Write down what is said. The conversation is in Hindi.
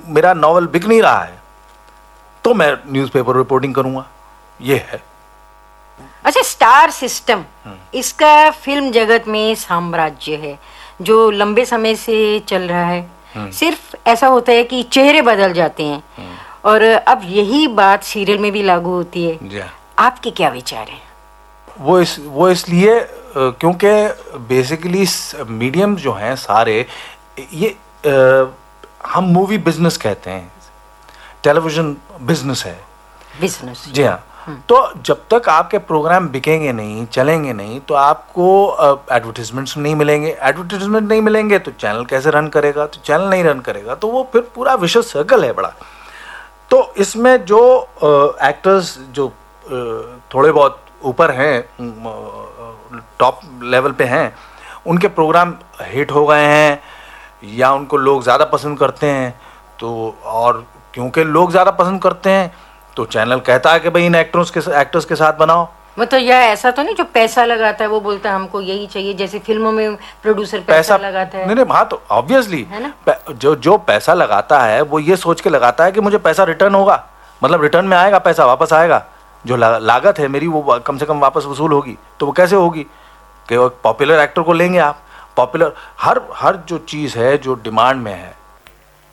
मेरा नॉवल बिक नहीं रहा है तो मैं न्यूज़पेपर रिपोर्टिंग करूंगा, ये है। अच्छा, स्टार सिस्टम इसका फिल्म जगत में साम्राज्य है जो लंबे समय से चल रहा है। सिर्फ ऐसा होता है कि चेहरे बदल जाते हैं, और अब यही बात सीरियल में भी लागू होती है। आपके क्या विचार हैं? वो इसलिए क्योंकि बेसिकली मीडियम जो हैं सारे, ये हम मूवी बिजनेस कहते हैं, टेलीविजन बिजनेस है, बिजनेस। जी हाँ। तो जब तक आपके प्रोग्राम बिकेंगे नहीं, चलेंगे नहीं, तो आपको एडवर्टीजमेंट्स नहीं मिलेंगे। एडवर्टीजमेंट नहीं मिलेंगे तो चैनल कैसे रन करेगा? तो चैनल नहीं रन करेगा तो वो फिर पूरा विशेष सर्कल है बड़ा। तो इसमें जो एक्टर्स जो थोड़े बहुत ऊपर हैं, टॉप लेवल पे हैं, उनके प्रोग्राम हिट हो गए हैं या उनको लोग ज़्यादा पसंद करते हैं, तो और क्योंकि लोग ज़्यादा पसंद करते हैं तो चैनल कहता है कि भाई इन एक्टर्स के साथ बनाओ। मतलब यह ऐसा तो नहीं जो पैसा लगाता है वो बोलता है हमको यही चाहिए, जैसे फिल्मों में प्रोड्यूसर पैसा लगाता है। नहीं, हाँ, तो ऑब्वियसली जो पैसा लगाता है वो ये सोच के लगाता है कि मुझे पैसा रिटर्न होगा, मतलब रिटर्न में आएगा, पैसा वापस आएगा, जो लागत है मेरी वो कम से कम वापस वसूल होगी। तो वो कैसे होगी कि पॉपुलर एक्टर को लेंगे आप, पॉपुलर हर जो चीज़ है जो डिमांड में है